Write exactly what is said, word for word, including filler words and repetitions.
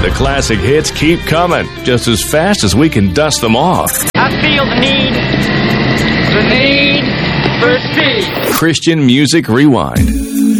The classic hits keep coming, just as fast as we can dust them off. I feel the need, the need for speed. Christian Music Rewind.